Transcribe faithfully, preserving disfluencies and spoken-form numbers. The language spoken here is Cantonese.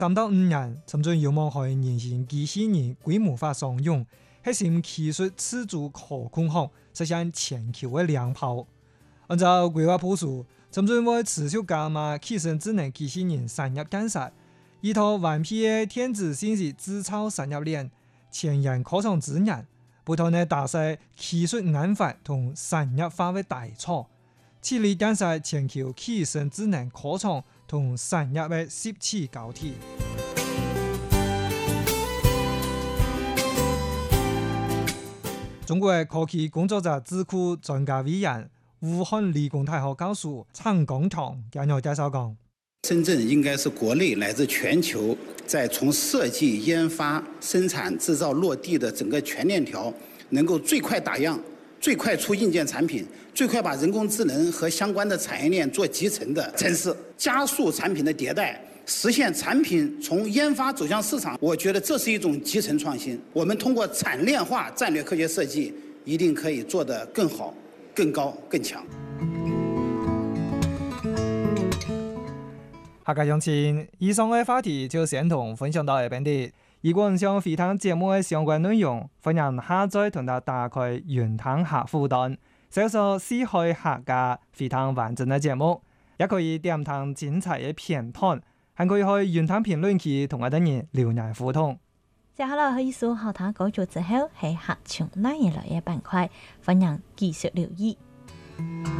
三到五年，尋準有望可以現行機器人規模化商用，核心技術自主可控項，實現全球嘅兩跑。按照規劃部署，尋準會持續加碼起身智能機器人產業建設，依託完備嘅電子信息製造產業鏈，前沿科創資源，不斷地打實技術研發同產業化嘅大廠，致力建設全球起身智能科創同產業嘅十指交替。中國嘅科技工作者智庫專家委員、武漢理工大學教授陳光強今日介紹講： 深圳應該是國內乃至全球在從設計、研發、生產、製造、落地的整個全鏈條，能夠最快打樣、最快出硬件產品、最快把人工智能和相關的產業鏈做集成的城市，加速產品的迭代，實現產品從研發走向市場。我覺得這是一種集成創新。我們通過產鏈化戰略科學設計，一定可以做得更好、更高、更強。 下個星期以上嘅話題就先同分享到呢邊啲。如果你想回聽節目嘅相關內容，歡迎下載同埋打開雲聽客戶端，搜索四海客家回聽完整嘅節目，也可以點聽精彩嘅片段，還可以去雲聽評論區同我哋人留言互動。 接下來可以數後台講咗之後係客場內來嘅板塊，歡迎繼續留意。